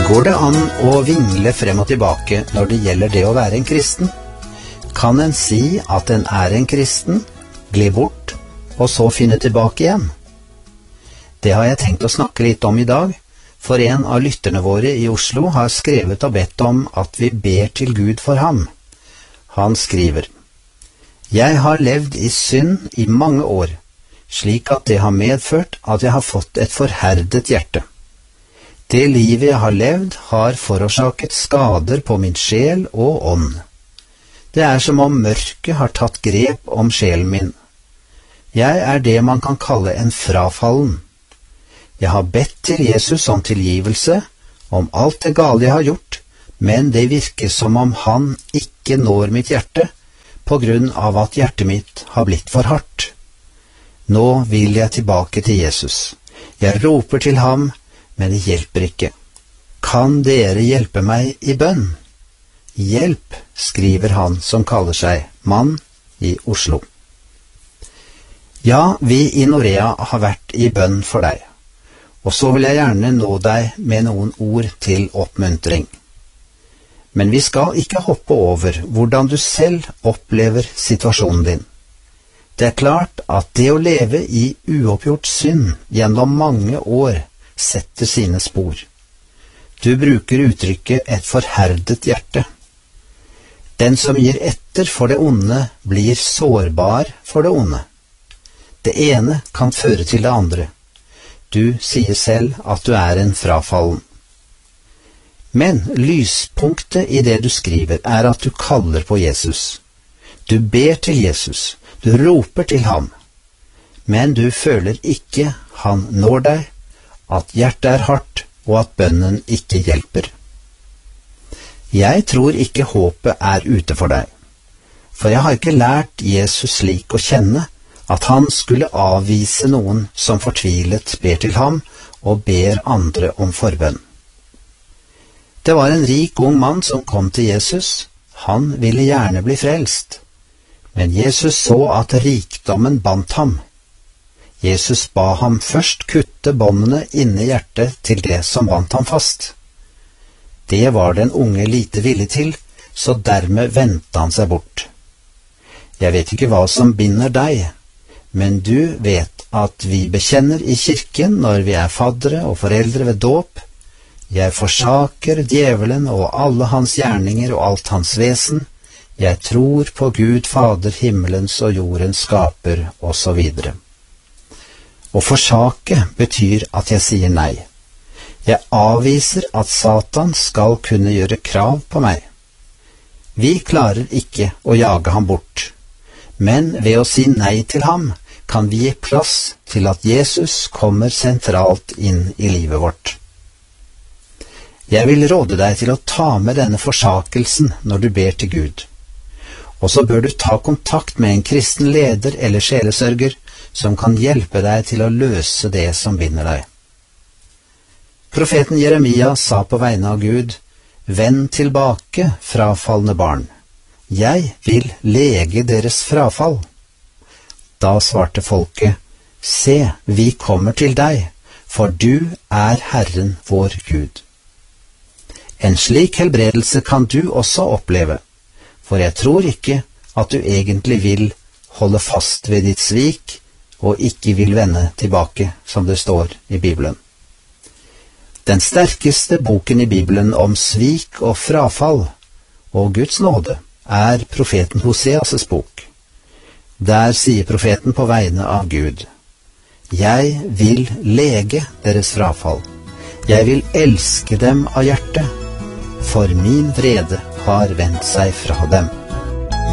Går det an å vingle frem og tilbake når det gjelder det å være en kristen? Kan en si at en er en kristen, gli bort, og så finne tilbake igjen? Det har jeg tenkt å snakke litt om i dag, for en av lytterne våre i Oslo har skrevet og bedt om at vi ber til Gud for ham. Han skriver: Jeg har levd i synd i mange år, slik at det har medført at jeg har fått et forherdet hjerte. Det livet jeg har levd har forårsaket skader på min sjel og ånd. Det er som om mørket har tatt grep om sjelen min. Jeg er det man kan kalle en frafallen. Jeg har bedt til Jesus om tilgivelse, om alt det gale jeg har gjort, men det virker som om han ikke når mitt hjerte, på grunn av at hjertet mitt har blitt for hardt. Nå vil jeg tilbake til Jesus. Jeg roper til ham, men det hjelper ikke. Kan dere hjelpe meg i bønn? Hjelp, skriver han som kaller seg mann i Oslo. Ja, vi i Norea har vært i bønn for deg, og så vil jeg gjerne nå deg med noen ord til oppmuntring. Men vi skal ikke hoppe over hvordan du selv opplever situasjonen din. Det er klart at det å leve i uoppgjort synd gjennom mange år setter sine spor. Du bruker uttrykket et forherdet hjerte. Den som gir etter for det onde, blir sårbar for det onde. Det ene kan føre til det andre. Du sier selv at du er en frafallen. Men lyspunktet i det du skriver er at du kaller på Jesus. Du ber til Jesus, du roper til ham, men du føler ikke han når deg, at hjertet er hardt, og at bønnen ikke hjelper. Jeg tror ikke håpet er ute for deg, for jeg har ikke lært Jesus slik å kjenne at han skulle avvise noen som fortvilet ber til ham og ber andre om forbønn. Det var en rik ung mann som kom til Jesus. Han ville gjerne bli frelst, men Jesus så at rikdommen bandt ham. Jesus ba ham først kutte båndene inne i hjertet til det som bandt ham fast. Det var den unge lite villig til, så dermed vendte han seg bort. Jeg vet ikke hva som binder deg, men du vet at vi bekjenner i kirken når vi er faddere og foreldre ved dåp: Jeg forsaker djevelen og alle hans gjerninger og alt hans vesen. Jeg tror på Gud Fader, himmelens og jordens skaper, osv. Å forsake betyr at jeg sier nei. Jeg avviser at Satan skal kunne gjøre krav på meg. Vi klarer ikke å jage ham bort, men ved å si nei til ham kan vi gi plass til at Jesus kommer sentralt inn i livet vårt. Jeg vil råde deg til å ta med denne forsakelsen når du ber til Gud. Og så bør du ta kontakt med en kristen leder eller sjelesørger som kan hjelpe deg til å løse det som binder deg. Profeten Jeremia sa på vegne av Gud: Vend tilbake, frafalne barn. Jeg vil lege deres frafall. Da svarte folket: Se, vi kommer til deg, for du er Herren vår Gud. En slik helbredelse kan du også oppleve, for jeg tror ikke at du egentlig vil holde fast ved ditt svik, og ikke vil vende tilbake, som det står i Bibelen. Den sterkeste boken i Bibelen om svik og frafall og Guds nåde er profeten Hoseas' bok. Der sier profeten på vegne av Gud: Jeg vil lege deres frafall. Jeg vil elske dem av hjertet, for min vrede har vendt seg fra dem.